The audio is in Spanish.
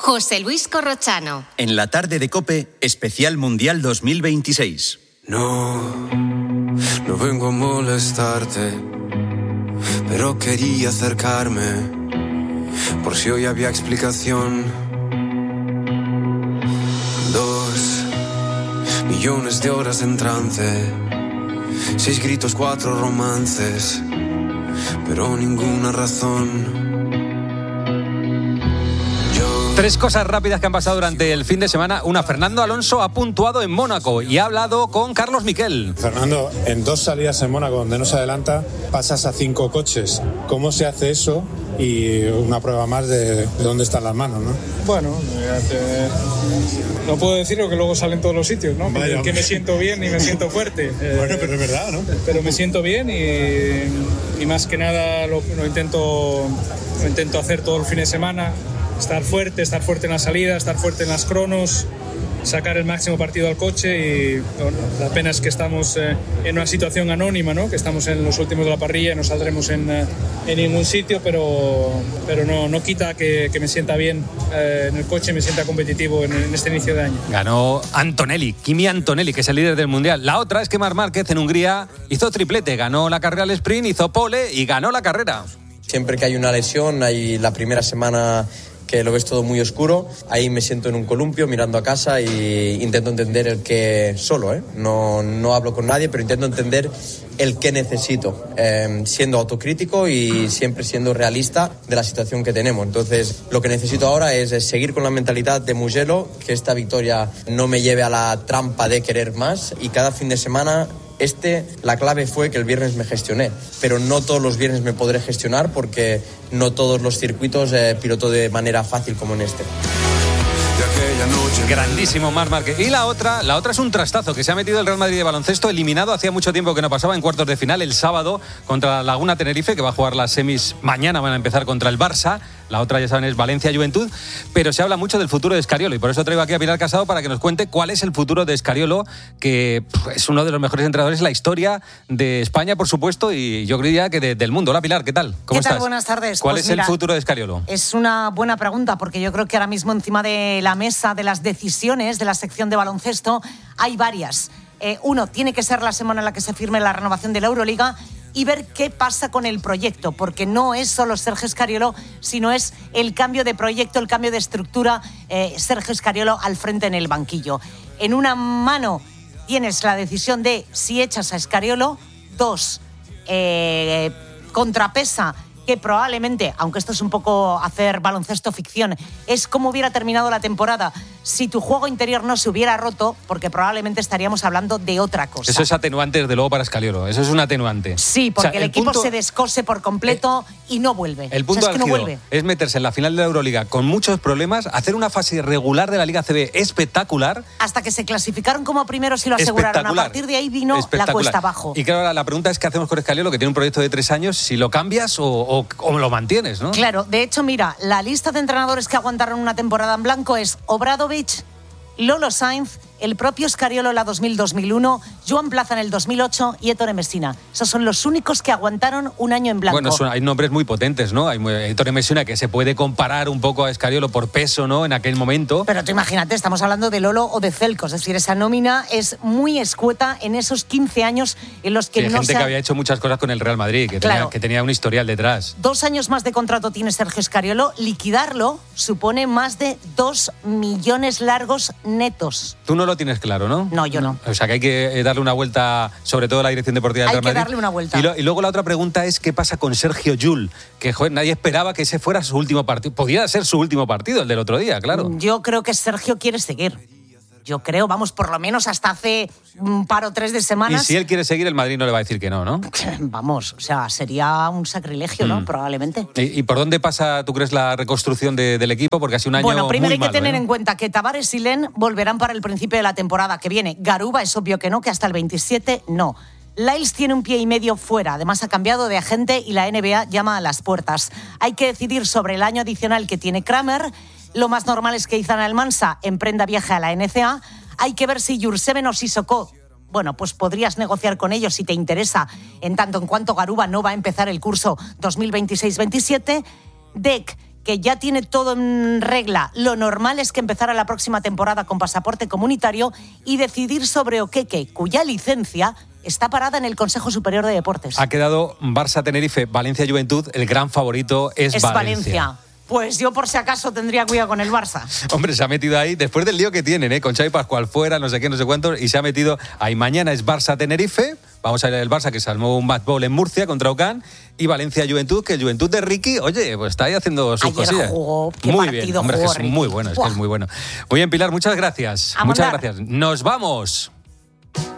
José Luis Corrochano. En la tarde de COPE, especial Mundial 2026. No vengo a molestarte, pero quería acercarme, por si hoy había explicación. 2 millones de horas en trance, 6 gritos, 4 romances, pero ninguna razón. 3 cosas rápidas que han pasado durante el fin de semana. Una, Fernando Alonso ha puntuado en Mónaco y ha hablado con Carlos Miquel. Fernando, en 2 salidas en Mónaco donde no se adelanta, pasas a 5 coches. ¿Cómo se hace eso? Y una prueba más de dónde están las manos, ¿no? Bueno, no puedo decir lo que luego sale en todos los sitios, ¿no? Vaya, que me siento bien y me siento fuerte. Bueno, pero es verdad, ¿no? Pero me siento bien y más que nada lo intento hacer todo el fin de semana. Estar fuerte en la salida, estar fuerte en las cronos, sacar el máximo partido al coche y bueno, la pena es que estamos en una situación anónima, ¿no? Que estamos en los últimos de la parrilla y no saldremos en ningún sitio, pero no quita que me sienta bien en el coche, me sienta competitivo en este inicio de año. Ganó Kimi Antonelli, que es el líder del Mundial. La otra es que Marc Márquez en Hungría hizo triplete, ganó la carrera al sprint, hizo pole y ganó la carrera. Siempre que hay una lesión, hay la primera semana que lo ves todo muy oscuro, ahí me siento en un columpio mirando a casa e intento entender el que solo, no hablo con nadie, pero intento entender el que necesito, siendo autocrítico y siempre siendo realista de la situación que tenemos. Entonces, lo que necesito ahora es seguir con la mentalidad de Mugello, que esta victoria no me lleve a la trampa de querer más, y cada fin de semana la clave fue que el viernes me gestioné, pero no todos los viernes me podré gestionar porque no todos los circuitos piloto de manera fácil como en este. Grandísimo Marc Márquez. Y la otra es un trastazo que se ha metido el Real Madrid de baloncesto, eliminado hacía mucho tiempo que no pasaba en cuartos de final el sábado contra la Laguna Tenerife, que va a jugar las semis mañana, van a empezar contra el Barça. La otra, ya saben, es Valencia Juventud, pero se habla mucho del futuro de Scariolo y por eso traigo aquí a Pilar Casado para que nos cuente cuál es el futuro de Scariolo, que es uno de los mejores entrenadores de la historia de España, por supuesto, y yo creía que del mundo. Hola Pilar, ¿qué tal? ¿Cómo estás? Buenas tardes. ¿Cuál es el futuro de Scariolo? Es una buena pregunta, porque yo creo que ahora mismo encima de la mesa de las decisiones de la sección de baloncesto hay varias. Uno, tiene que ser la semana en la que se firme la renovación de la Euroliga y ver qué pasa con el proyecto, porque no es solo Sergio Scariolo, sino es el cambio de proyecto, el cambio de estructura, Sergio Scariolo al frente en el banquillo. En una mano tienes la decisión de si echas a Scariolo. 2, contrapesa que probablemente, aunque esto es un poco hacer baloncesto ficción, es como hubiera terminado la temporada si tu juego interior no se hubiera roto, porque probablemente estaríamos hablando de otra cosa. Eso es atenuante, desde luego, para Scariolo. Eso es un atenuante. Sí, porque el equipo se descose por completo y no vuelve. El punto es que no vuelve. Es meterse en la final de la Euroliga con muchos problemas, hacer una fase regular de la Liga CB espectacular. Hasta que se clasificaron como primeros y lo aseguraron. A partir de ahí vino la cuesta abajo. Y claro, la pregunta es: ¿qué hacemos con Scariolo, que tiene un proyecto de 3 años? Si lo cambias o lo mantienes, ¿no? Claro, de hecho, mira, la lista de entrenadores que aguantaron una temporada en blanco es Obradovic, Lolo Sainz, el propio Scariolo en la 2000-2001, Joan Plaza en el 2008 y Ettore Messina. Esos son los únicos que aguantaron un año en blanco. Bueno, hay nombres muy potentes, ¿no? Hay Ettore Messina, que se puede comparar un poco a Scariolo por peso, ¿no? En aquel momento. Pero tú imagínate, estamos hablando de Lolo o de Zelko, es decir, esa nómina es muy escueta en esos 15 años en los que sí, gente que había hecho muchas cosas con el Real Madrid, que tenía un historial detrás. 2 años más de contrato tiene Sergio Scariolo. Liquidarlo supone más de 2 millones largos netos. Tú no lo tienes claro, ¿no? No, yo no. O sea, que hay que darle una vuelta, sobre todo a la dirección deportiva del Real Madrid. Hay que darle una vuelta. Y luego la otra pregunta es: ¿qué pasa con Sergio Llull? Que nadie esperaba que ese fuera su último partido. Podía ser su último partido, el del otro día, claro. Yo creo que Sergio quiere seguir. Yo creo, vamos, por lo menos hasta hace un par o 3 de semanas. Y si él quiere seguir, el Madrid no le va a decir que no, ¿no? Vamos, o sea, sería un sacrilegio, ¿no? Probablemente. ¿Y por dónde pasa, tú crees, la reconstrucción del equipo? Porque ha sido un año muy malo. Bueno, primero hay que tener en cuenta que Tavares y Len volverán para el principio de la temporada que viene. Garuba es obvio que no, que hasta el 27 no. Lyles tiene un pie y medio fuera, además ha cambiado de agente y la NBA llama a las puertas. Hay que decidir sobre el año adicional que tiene Kramer. Lo más normal es que Izan Almansa emprenda viaje a la NCAA. Hay que ver si Jurseven o Sissoko, bueno, pues podrías negociar con ellos si te interesa, en tanto en cuanto Garuba no va a empezar el curso 2026-27. Dec que ya tiene todo en regla. Lo normal es que empezara la próxima temporada con pasaporte comunitario y decidir sobre Okeke, cuya licencia está parada en el Consejo Superior de Deportes. Ha quedado Barça-Tenerife, Valencia-Juventud, el gran favorito es Valencia. Pues yo por si acaso tendría cuidado con el Barça. Hombre, se ha metido ahí, después del lío que tienen, con Xavi Pascual fuera, no sé qué, no sé cuántos, y se ha metido ahí. Mañana es Barça-Tenerife, vamos a ver el Barça que salvó un match ball en Murcia contra Ocán, y Valencia-Juventud, que el Juventud de Ricky, oye, pues está ahí haciendo sus cosillas. Ayer jugó, qué muy partido bien, hombre, jugó es muy bueno, es que es muy bueno. Muy bien, Pilar, muchas gracias. Muchas gracias. Nos vamos.